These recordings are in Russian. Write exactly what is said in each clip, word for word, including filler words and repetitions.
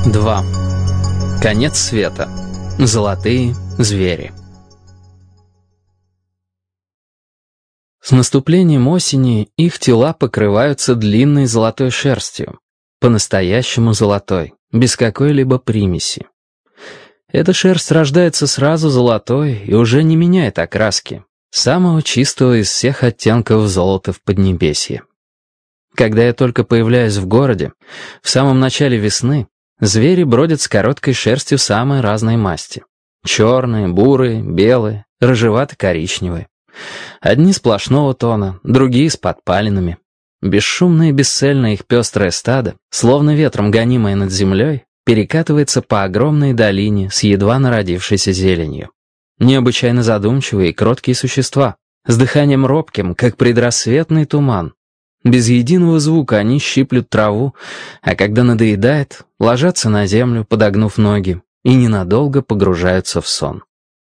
два. Конец света. Золотые звери. С наступлением осени их тела покрываются длинной золотой шерстью. По-настоящему золотой, без какой-либо примеси. Эта шерсть рождается сразу золотой и уже не меняет окраски. Самого чистого из всех оттенков золота в Поднебесье. Когда я только появляюсь в городе, в самом начале весны, звери бродят с короткой шерстью самой разной масти. Черные, бурые, белые, рыжевато-коричневые. Одни сплошного тона, другие с подпалинами. Бесшумное и бесцельное их пестрое стадо, словно ветром гонимое над землей, перекатывается по огромной долине с едва народившейся зеленью. Необычайно задумчивые и кроткие существа, с дыханием робким, как предрассветный туман. Без единого звука они щиплют траву, а когда надоедает, ложатся на землю, подогнув ноги, и ненадолго погружаются в сон.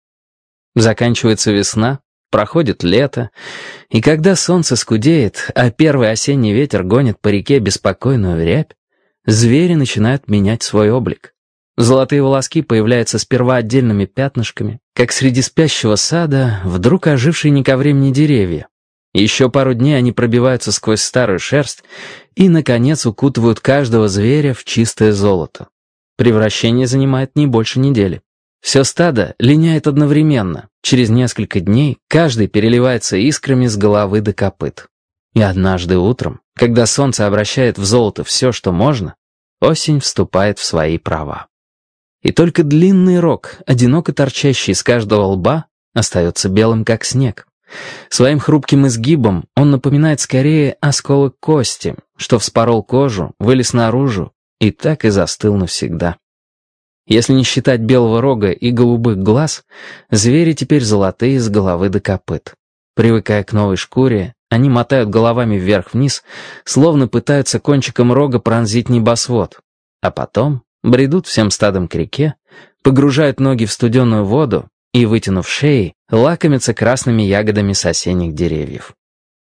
Заканчивается весна, проходит лето, и когда солнце скудеет, а первый осенний ветер гонит по реке беспокойную рябь, звери начинают менять свой облик. Золотые волоски появляются сперва отдельными пятнышками, как среди спящего сада вдруг ожившие не ко времени деревья. Еще пару дней они пробиваются сквозь старую шерсть и, наконец, укутывают каждого зверя в чистое золото. Превращение занимает не больше недели. Все стадо линяет одновременно. Через несколько дней каждый переливается искрами с головы до копыт. И однажды утром, когда солнце обращает в золото все, что можно, осень вступает в свои права. И только длинный рог, одиноко торчащий из каждого лба, остается белым, как снег. Своим хрупким изгибом он напоминает скорее осколок кости, что вспорол кожу, вылез наружу и так и застыл навсегда. Если не считать белого рога и голубых глаз, звери теперь золотые с головы до копыт. Привыкая к новой шкуре, они мотают головами вверх-вниз, словно пытаются кончиком рога пронзить небосвод, а потом бредут всем стадом к реке, погружают ноги в студеную воду и, вытянув шеи, лакомятся красными ягодами с осенних деревьев.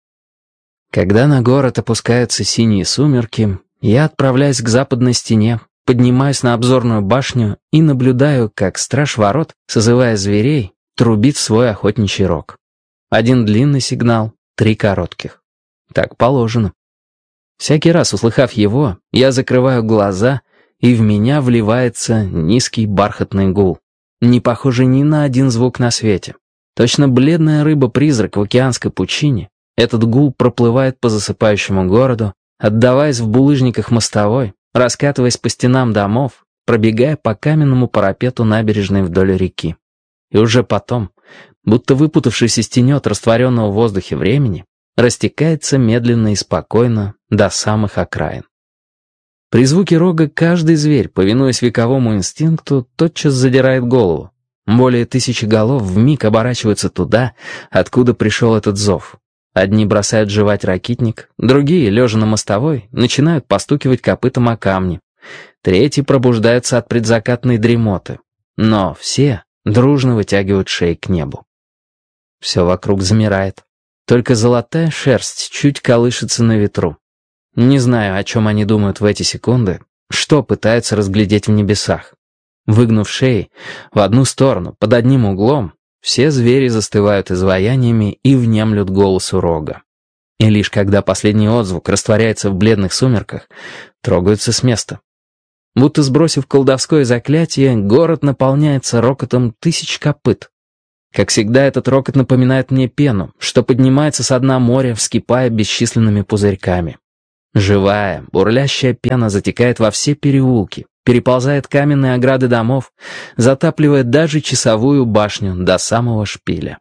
Когда на город опускаются синие сумерки, я отправляюсь к западной стене, поднимаюсь на обзорную башню и наблюдаю, как страж ворот, созывая зверей, трубит в свой охотничий рог. Один длинный сигнал, три коротких. Так положено. Всякий раз, услыхав его, я закрываю глаза, и в меня вливается низкий бархатный гул, не похожий ни на один звук на свете. Точно бледная рыба-призрак в океанской пучине, этот гул проплывает по засыпающему городу, отдаваясь в булыжниках мостовой, раскатываясь по стенам домов, пробегая по каменному парапету набережной вдоль реки. И уже потом, будто выпутавшись из тенет растворенного в воздухе времени, растекается медленно и спокойно до самых окраин. При звуке рога каждый зверь, повинуясь вековому инстинкту, тотчас задирает голову. Более тысячи голов вмиг оборачиваются туда, откуда пришел этот зов. Одни бросают жевать ракитник, другие, лежа на мостовой, начинают постукивать копытом о камни. Третьи пробуждаются от предзакатной дремоты. Но все дружно вытягивают шеи к небу. Все вокруг замирает. Только золотая шерсть чуть колышется на ветру. Не знаю, о чем они думают в эти секунды, что пытаются разглядеть в небесах. Выгнув шеи в одну сторону, под одним углом, все звери застывают изваяниями и внемлют голосу рога. И лишь когда последний отзвук растворяется в бледных сумерках, трогаются с места. Будто сбросив колдовское заклятие, город наполняется рокотом тысяч копыт. Как всегда, этот рокот напоминает мне пену, что поднимается со дна моря, вскипая бесчисленными пузырьками. Живая, бурлящая пена затекает во все переулки, переползает каменные ограды домов, затапливает даже часовую башню до самого шпиля.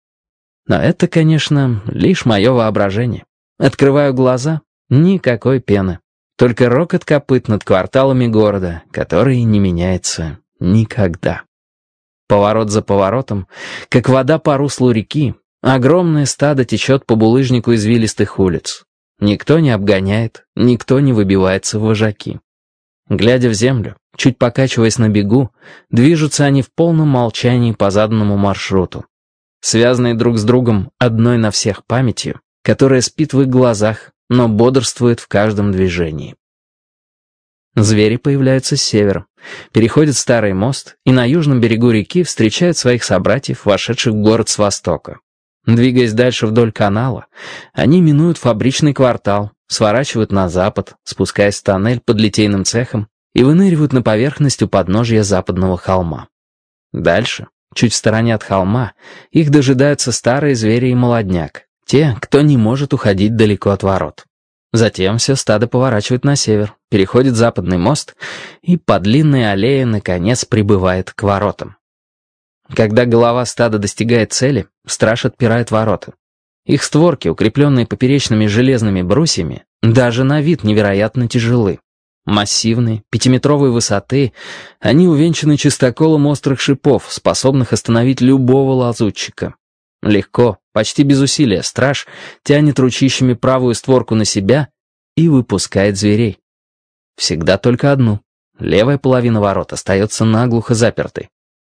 Но это, конечно, лишь мое воображение. Открываю глаза — никакой пены. Только рокот копыт над кварталами города, который не меняется никогда. Поворот за поворотом, как вода по руслу реки, огромное стадо течет по булыжнику извилистых улиц. Никто не обгоняет, никто не выбивается в вожаки. Глядя в землю, чуть покачиваясь на бегу, движутся они в полном молчании по заданному маршруту. Связанные друг с другом одной на всех памятью, которая спит в их глазах, но бодрствует в каждом движении. Звери появляются с севера, переходят старый мост и на южном берегу реки встречают своих собратьев, вошедших в город с востока. Двигаясь дальше вдоль канала, они минуют фабричный квартал, сворачивают на запад, спускаясь в тоннель под литейным цехом и выныривают на поверхность у подножья западного холма. Дальше, чуть в стороне от холма, их дожидаются старые звери и молодняк, те, кто не может уходить далеко от ворот. Затем все стадо поворачивает на север, переходит западный мост и по длинной аллее, наконец, прибывает к воротам. Когда голова стада достигает цели, страж отпирает ворота. Их створки, укрепленные поперечными железными брусьями, даже на вид невероятно тяжелы. Массивные, пятиметровой высоты, они увенчаны чистоколом острых шипов, способных остановить любого лазутчика. Легко, почти без усилия, страж тянет ручищами правую створку на себя и выпускает зверей. Всегда только одну. Левая половина ворот остается наглухо запертой.